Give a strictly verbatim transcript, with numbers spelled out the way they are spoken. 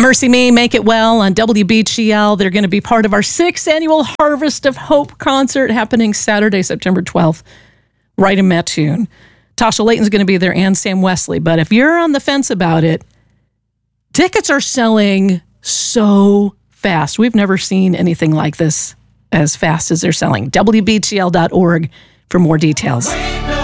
Mercy Me, Make It Well on W B G L. They're going to be part of our sixth annual Harvest of Hope concert happening Saturday, September twelfth, right in Mattoon. Tasha Layton's going to be there and Sam Wesley. But if you're on the fence about it, tickets are selling so fast. We've never seen anything like this as fast as they're selling. W B G L dot org for more details.